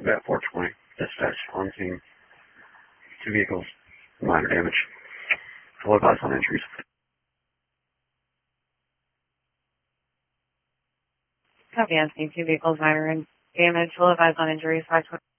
Combat 420. Dispatch on scene. 2 vehicles, minor damage. Full advice on injuries. Copy on scene. 2 vehicles, minor damage. Full advice on injuries. 520.